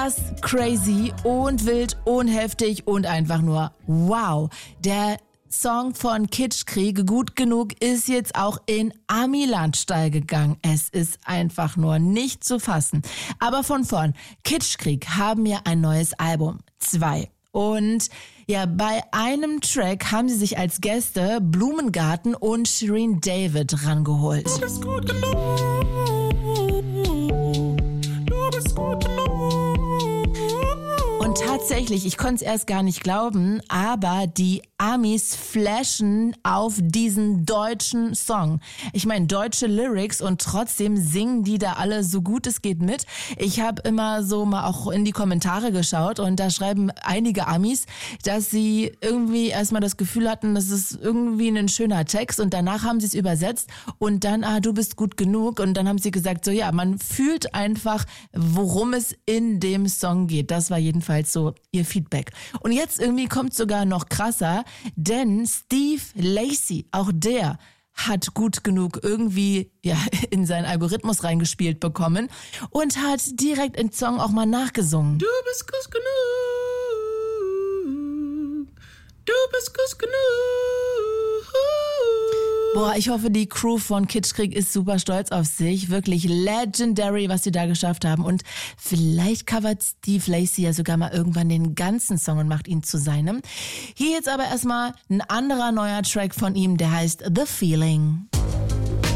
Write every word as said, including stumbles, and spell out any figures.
krass, crazy und wild und heftig und einfach nur wow. Der Song von Kitschkrieg, Gut genug, ist jetzt auch in Amiland steil gegangen. Es ist einfach nur nicht zu fassen. Aber von vorn, Kitschkrieg haben ja ein neues Album. Zwei. Und ja, bei einem Track haben sie sich als Gäste Blumengarten und Shirin David rangeholt. Du bist gut genug. Du bist gut genug. Und tatsächlich, ich konnte es erst gar nicht glauben, aber die Amis flashen auf diesen deutschen Song. Ich meine, deutsche Lyrics und trotzdem singen die da alle so gut es geht mit. Ich habe immer so mal auch in die Kommentare geschaut und da schreiben einige Amis, dass sie irgendwie erstmal das Gefühl hatten, das ist irgendwie ein schöner Text und danach haben sie es übersetzt und dann, ah, du bist gut genug und dann haben sie gesagt, so ja, man fühlt einfach, worum es in dem Song geht. Das war jedenfalls so ihr Feedback. Und jetzt irgendwie kommt sogar noch krasser, denn Steve Lacy, auch der hat gut genug irgendwie ja in seinen Algorithmus reingespielt bekommen und hat direkt im Song auch mal nachgesungen. Du bist gut genug. Du bist gut genug. Boah, ich hoffe, die Crew von Kitschkrieg ist super stolz auf sich. Wirklich legendary, was sie da geschafft haben. Und vielleicht covert Steve Lacy ja sogar mal irgendwann den ganzen Song und macht ihn zu seinem. Hier jetzt aber erstmal ein anderer neuer Track von ihm, der heißt The Feeling.